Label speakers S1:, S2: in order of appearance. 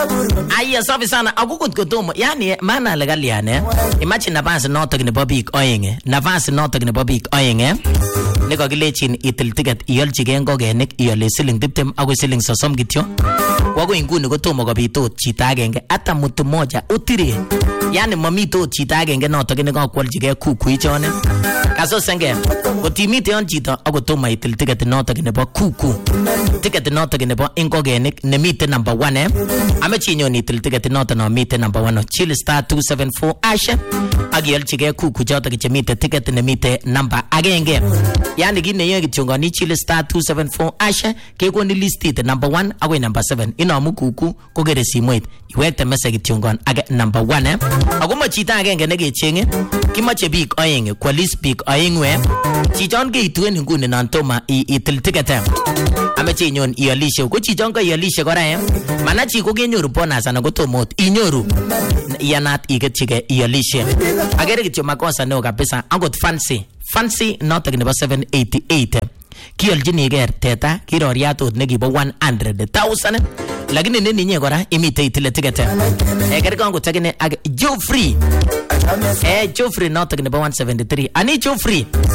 S1: Aya safi sana akukut kotomo yani maana legaliane imagine nafasi notok nebo biik oeng nafasi notok nebo biik oeng nekakilechin itil ticket iolchigei ngokenik iole siling 20 akoi siling 30 kityo wako inguni kotomo kobitot chito agenge hata mtu mmoja utiri yani mamito chito agenge notok nekakwalchigei kuku ichone kasosenge kotimite yon chito akotomo itil ticket notok nebo kuku ticket notok nebo ngokenik nemite number 1 amechi inyon itil ticket notok no mite number 1 chill star 274 asha akiolchigei kuku chotok chemite ticket nemite number agenge yani kit neyoe kityongoni chill star 274 asha kekoni listit number 1 akoi number 7 inamu kuku kokere simoit iwekte message kityongon age number 1 akoma chito agenge nekechenge kimache biik oeng kwalis biik oeng chichon keituen inguni non toma itil ticket ameche inyon iolishe ko chichon ka iolishe kora manachi ko kenyoru bonus anan kotomot inyoru yanat iketchige iolishe agere kityo makosa neo kabisa angot fancy notok nebo 788 kiolchinigei teta kiroriatot nekibo 100,000 lakini ninyi kora imite itile ticket kerkon kotakine ak Joffrey Joffrey notok nebo 173 ani Joffrey